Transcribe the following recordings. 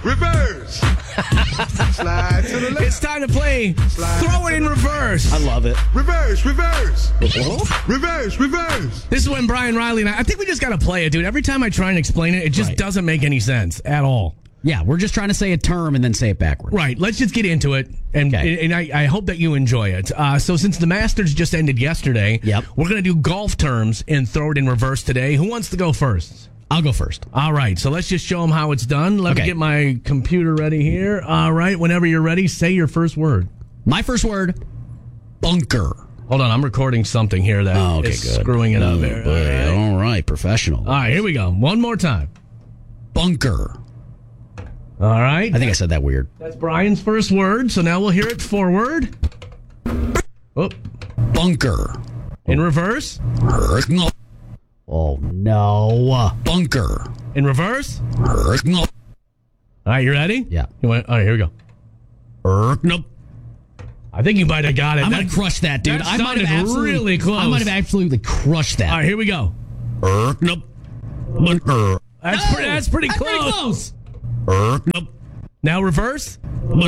Reverse. Slide to the left. It's time to play Throw It in Reverse. I love it. Reverse. Reverse. Reverse. Reverse. This is when Brian Riley and I think we just got to play it, dude. Every time I try and explain it, it just doesn't make any sense at all. Yeah, we're just trying to say a term and then say it backwards. Right. Let's just get into it, and I hope that you enjoy it. So since the Masters just ended yesterday, we're going to do golf terms and throw it in reverse today. Who wants to go first? I'll go first. All right. So let's just show them how it's done. Let me get my computer ready here. All right. Whenever you're ready, say your first word. My first word, bunker. Hold on. I'm recording something here that is screwing it up here. All right. Professional. All right. Here we go. One more time. Bunker. All right. I think I said that weird. That's Brian's first word, so now we'll hear it forward. Oh. Bunker. In reverse. Oh, no. Bunker. In reverse. All right, you ready? Yeah. All right, here we go. Nope. I think you might have got it. I might have crushed that, dude. I might have really close. I might have absolutely crushed that. All right, here we go. Nope. Bunker. That's pretty close. Pretty close. Nope. Now reverse.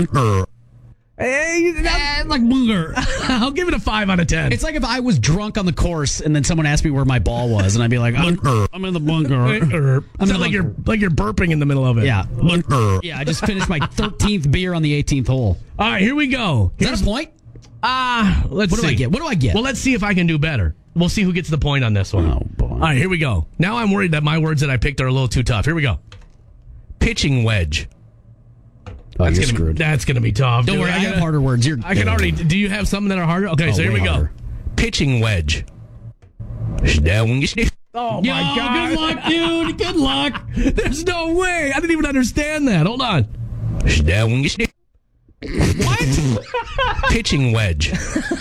Hey, like bunker. I'll give it a 5 out of 10. It's like if I was drunk on the course and then someone asked me where my ball was, and I'd be like, I'm in the bunker. It's like you're burping in the middle of it. Yeah. Yeah, I just finished my 13th beer on the 18th hole. All right, here we go. Is that a point? Let's see. What do I get? Well, let's see if I can do better. We'll see who gets the point on this one. Oh, boy. All right, here we go. Now I'm worried that my words that I picked are a little too tough. Here we go. Pitching wedge. Oh, you're screwed. That's going to be tough. Don't worry, I have harder words. I can already. Do you have some that are harder? Okay, so here we go. Pitching wedge. Oh, my God. Good luck, dude. Good luck. There's no way. I didn't even understand that. Hold on. What? Pitching wedge.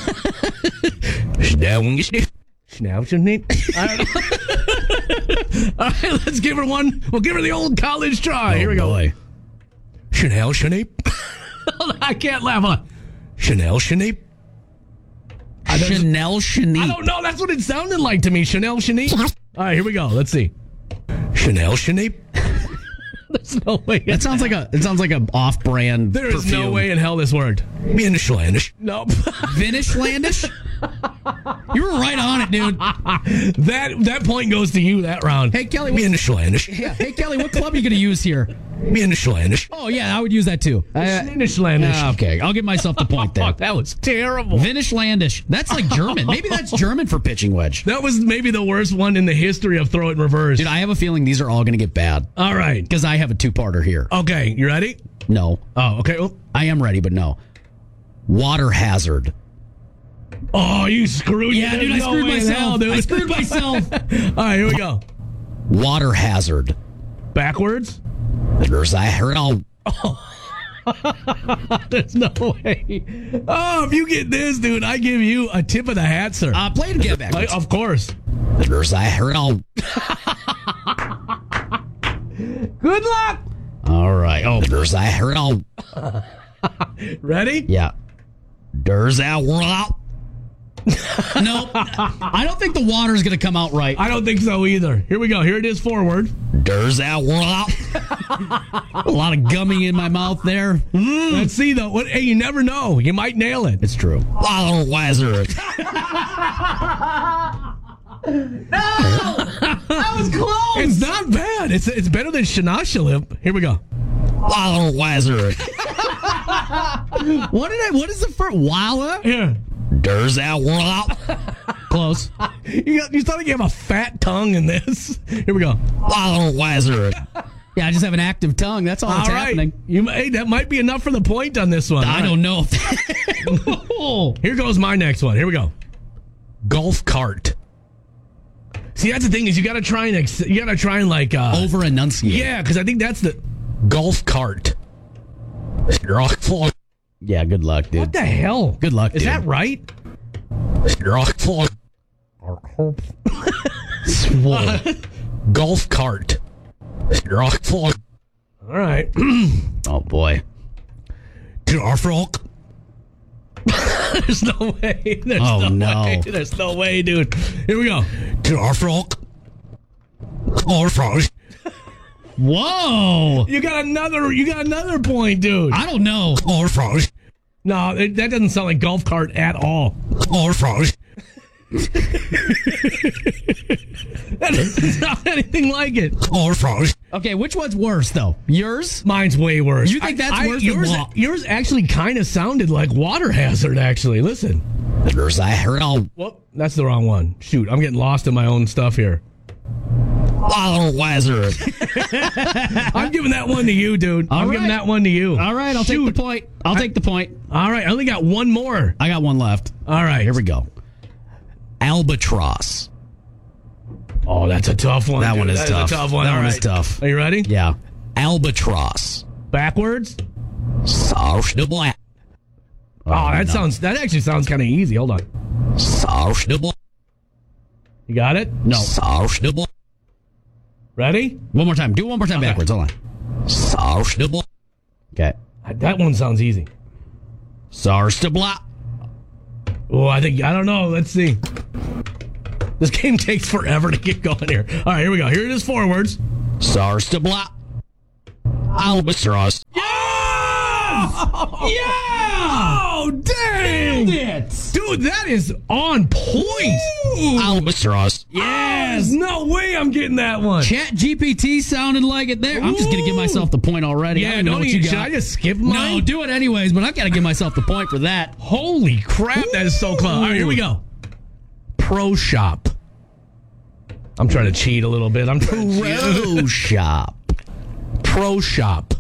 All right, let's give her one. We'll give her the old college try. Here we go. Boy. Chanel Shanape. I can't laugh on Chanel Shanape. Chanel Shanape. I don't know. That's what it sounded like to me. Chanel Shanape. All right, here we go. Let's see. Chanel Shanape. There's no way. It sounds like a off-brand. There is perfume. no way in hell this worked. Vinishlandish. Nope. Vinishlandish? You were right on it, dude. That point goes to you that round. Hey, Kelly. Vinishlandish. Yeah. Hey, Kelly, what club are you going to use here? Vinishlandish. Oh, yeah, I would use that too. Vinishlandish. Okay, I'll give myself the point there. That was terrible. Vinishlandish. That's like German. Maybe that's German for pitching wedge. That was maybe the worst one in the history of throw it in reverse. Dude, I have a feeling these are all going to get bad. All right. Because I have a two-parter here. Okay, you ready? No. Oh, okay. Well, I am ready, but no. Water hazard. oh, you screwed me. Yeah, dude, I screwed myself. Dude. I screwed myself. All right, here we go. Water hazard. Backwards? There's I heard all. There's no way. Oh, if you get this, dude, I give you a tip of the hat, sir. Play it again backwards. Of course. There's I heard all. Good luck. All right. Oh, there's I heard all. Ready? Yeah. There's that world. No, I don't think the water's going to come out right. I don't think so either. Here we go. Here it is forward. There's that world. A lot of gummy in my mouth there. Let's see, though. Hey, you never know. You might nail it. It's true. Water wizard. No! That was close! It's not bad. It's better than Shanashalip. Here we go. Water wizard. What is the first? Walla? Here. There's that world. Close. You thought you have a fat tongue in this. Here we go. Water wizard. Yeah, I just have an active tongue. That's all that's happening. Hey, that might be enough for the point on this one. I don't know. Here goes my next one. Here we go. Golf cart. See, that's the thing is you got to try and like over enunciate. Yeah, because I think that's the golf cart. Yeah, good luck, dude. What the hell? Good luck, dude. Is that right? Golf cart. All right. Oh boy. There's no way. No way. There's no way, dude. Here we go. Whoa! You got another point, dude. I don't know. Or froze. No, that doesn't sound like golf cart at all. Or froze. That doesn't sound anything like it. Or froze. Okay, which one's worse, though? Yours? Mine's way worse. You think that's worse than what? Yours actually kind of sounded like water hazard, actually. Listen. Well, that's the wrong one. Shoot, I'm getting lost in my own stuff here. Water hazard. I'm giving that one to you, dude. I'm giving that one to you. All right, I'll take the point. I'll take the point. All right, I only got one more. I got one left. All right. Here we go. Albatross. Oh, that's a tough one. That one is tough. A tough one. That one All is right. tough. Are you ready? Yeah. Albatross. Backwards? Oh, that actually sounds kind of easy. Hold on. You got it? No. Ready? One more time. Do it one more time backwards. Hold on. Okay. That one sounds easy. Oh, I don't know. Let's see. This game takes forever to get going here. All right, here we go. Here it is forwards. Albatross. Yeah! Oh, dang! Nailed it! Dude, that is on point. Albatross. Yes! No way I'm getting that one. Chat GPT sounded like it there. I'm just going to give myself the point already. Yeah, I don't know what you got. Should I just skip mine? No, do it anyways, but I've got to give myself the point for that. Holy crap, that is so close. All right, here we go. Pro Shop. I'm trying to cheat a little bit. Pro Shop. Pro Shop.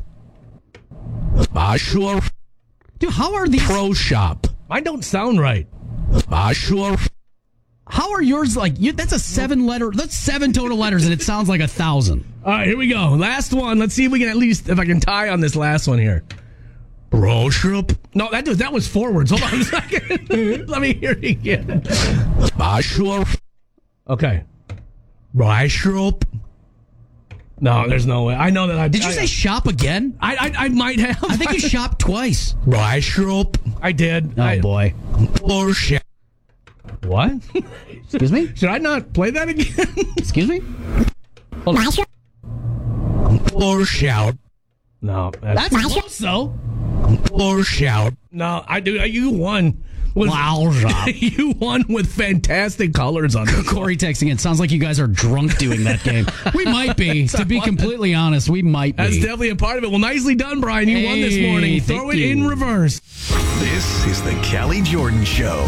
Sure. Dude, how are these? Pro Shop. Mine don't sound right. Sure. How are yours like? That's a 7-letter. That's 7 total letters, and it sounds like 1,000. All right, here we go. Last one. Let's see if we can if I can tie on this last one here. Pro Shop. No, that was forwards. Hold on a second. Let me hear it again. Sure. Okay. Shop. No, there's no way. I know that. Did you say shop again? I might have. I think you shopped twice. Shop. I did. Oh boy. Or shop. What? Excuse me? Should I not play that again? Excuse me? Hold on. Or shout. No, that's close though. Or shout. No, you won. Wow, you won with fantastic colors on it. Corey texting in. Sounds like you guys are drunk doing that game. We might be. To be completely honest, we might be. That's definitely a part of it. Well, nicely done, Brian. You won this morning. Throw it in reverse. This is the Callie Jordan Show.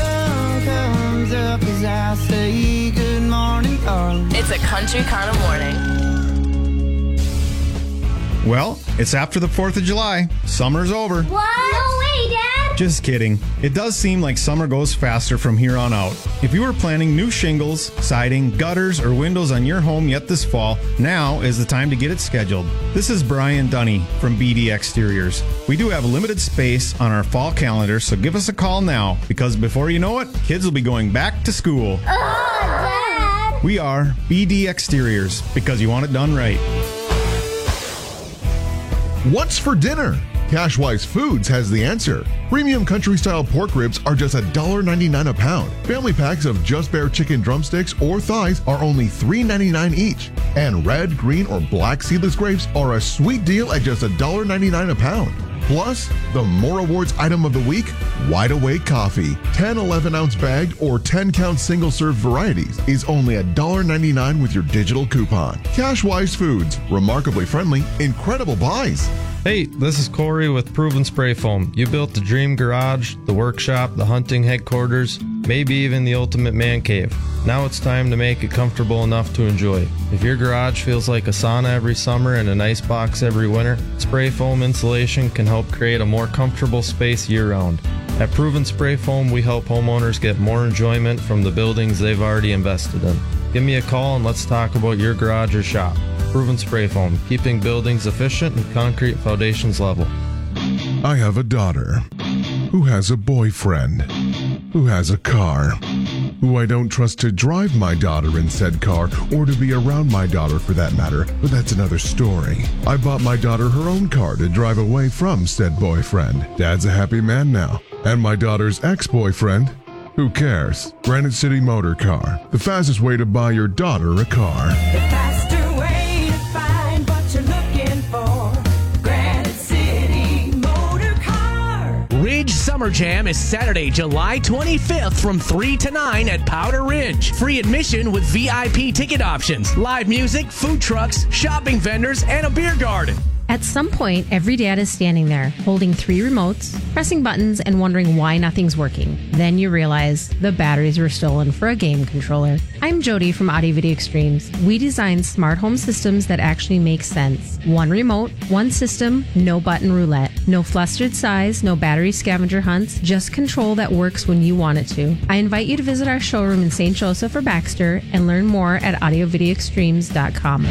It's a country kind of morning. Well, it's after the 4th of July. Summer's over. What? No way, Dad! Just kidding. It does seem like summer goes faster from here on out. If you are planning new shingles, siding, gutters, or windows on your home yet this fall, now is the time to get it scheduled. This is Brian Dunny from BD Exteriors. We do have limited space on our fall calendar, so give us a call now, because before you know it, kids will be going back to school. Dad! We are BD Exteriors, because you want it done right. What's for dinner? Cashwise Foods has the answer. Premium country-style pork ribs are just $1.99 a pound. Family packs of Just Bare chicken drumsticks or thighs are only $3.99 each. And red, green, or black seedless grapes are a sweet deal at just $1.99 a pound. Plus, the More Awards item of the week, Wide Awake Coffee. 10 11-ounce bagged or 10-count single-serve varieties is only $1.99 with your digital coupon. Cashwise Foods, remarkably friendly, incredible buys. Hey, this is Corey with Proven Spray Foam. You built the dream garage, the workshop, the hunting headquarters, maybe even the ultimate man cave. Now it's time to make it comfortable enough to enjoy. If your garage feels like a sauna every summer and an ice box every winter, Spray Foam insulation can help create a more comfortable space year-round. At Proven Spray Foam, we help homeowners get more enjoyment from the buildings they've already invested in. Give me a call and let's talk about your garage or shop. Proven Spray Foam, keeping buildings efficient and concrete foundations level. I have a daughter who has a boyfriend who has a car who I don't trust to drive my daughter in said car or to be around my daughter for that matter, but that's another story. I bought my daughter her own car to drive away from said boyfriend. Dad's a happy man now. And my daughter's ex-boyfriend, who cares? Granite City Motor Car, the fastest way to buy your daughter a car. The faster way to find what Summer Jam is Saturday, July 25th from 3 to 9 at Powder Ridge. Free admission with VIP ticket options, live music, food trucks, shopping vendors, and a beer garden. At some point, every dad is standing there, holding 3 remotes, pressing buttons, and wondering why nothing's working. Then you realize the batteries were stolen for a game controller. I'm Jody from Audio Video Extremes. We design smart home systems that actually make sense. 1 remote, 1 system, no button roulette. No flustered size, no battery scavenger hunts, just control that works when you want it to. I invite you to visit our showroom in St. Joseph or Baxter and learn more at audiovideoextremes.com.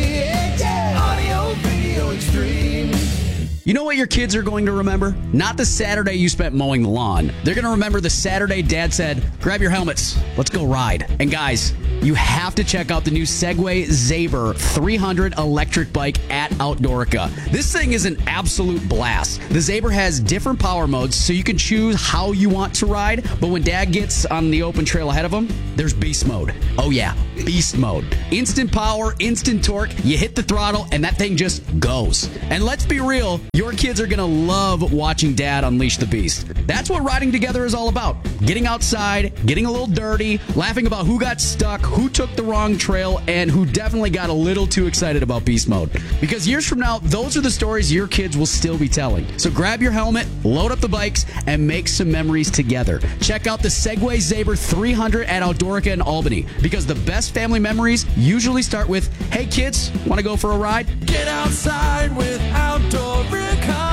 You know what your kids are going to remember? Not the Saturday you spent mowing the lawn. They're going to remember the Saturday Dad said, grab your helmets, let's go ride. And guys, you have to check out the new Segway Zaber 300 electric bike at Outdoorica. This thing is an absolute blast. The Zaber has different power modes, so you can choose how you want to ride. But when Dad gets on the open trail ahead of him, there's beast mode. Oh yeah, beast mode. Instant power, instant torque. You hit the throttle, and that thing just goes. And let's be real, your kids are going to love watching Dad unleash the beast. That's what riding together is all about. Getting outside, getting a little dirty, laughing about who got stuck, who took the wrong trail, and who definitely got a little too excited about beast mode. Because years from now, those are the stories your kids will still be telling. So grab your helmet, load up the bikes, and make some memories together. Check out the Segway Zaber 300 at Outdoorica in Albany. Because the best family memories usually start with, hey kids, want to go for a ride? Get outside with Outdoorica.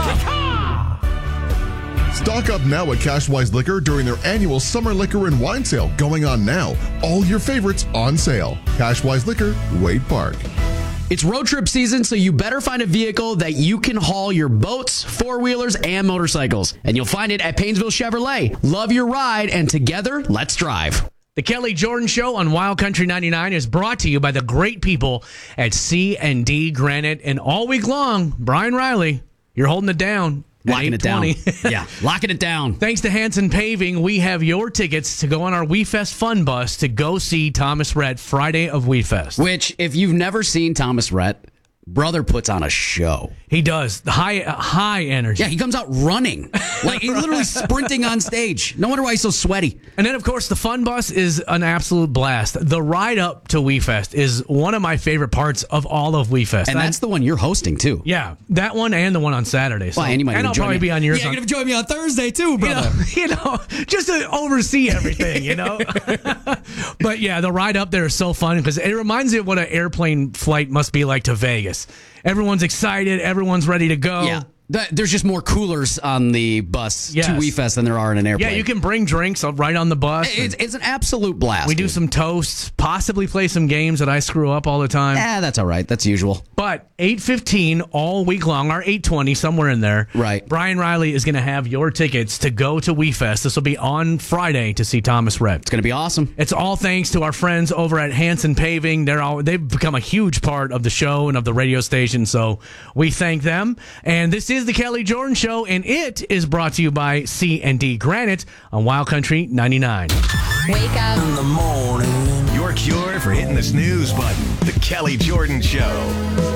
Stock up now at Cashwise Liquor during their annual summer liquor and wine sale going on now. All your favorites on sale. Cashwise Liquor, Wade Park. It's road trip season, so you better find a vehicle that you can haul your boats, four-wheelers, and motorcycles. And you'll find it at Painesville Chevrolet. Love your ride, and together, let's drive. The Kelly Jordan Show on Wild Country 99 is brought to you by the great people at C&D Granite. And all week long, Brian Riley, you're holding it down. Locking it down. Yeah, locking it down. Thanks to Hanson Paving, we have your tickets to go on our WeFest Fun Bus to go see Thomas Rhett Friday of WeFest. Which, if you've never seen Thomas Rhett, brother puts on a show. He does. The high energy. Yeah, he comes out running. Like, he's literally sprinting on stage. No wonder why he's so sweaty. And then, of course, the Fun Bus is an absolute blast. The ride up to WeFest is one of my favorite parts of all of WeFest. And that's the one you're hosting, too. Yeah, that one and the one on Saturday. So, well, and I'll probably be on yours. Yeah, you're going to join me on Thursday, too, brother. You know, just to oversee everything, you know. But, yeah, the ride up there is so fun because it reminds me of what an airplane flight must be like to Vegas. Everyone's excited. Everyone's ready to go. Yeah. There's just more coolers on the bus to WeFest than there are in an airplane. Yeah, you can bring drinks right on the bus. It's an absolute blast. We do some toasts, possibly play some games that I screw up all the time. That's all right. That's usual. But 8:15 all week long, or 8:20, somewhere in there. Right. Brian Riley is going to have your tickets to go to WeFest. This will be on Friday to see Thomas Rhett. It's going to be awesome. It's all thanks to our friends over at Hanson Paving. They've become a huge part of the show and of the radio station, so we thank them. And this is the Kelly Jordan Show, and it is brought to you by C&D Granite on Wild Country 99. Wake up In the morning. Your cure for hitting the snooze button. The Kelly Jordan Show.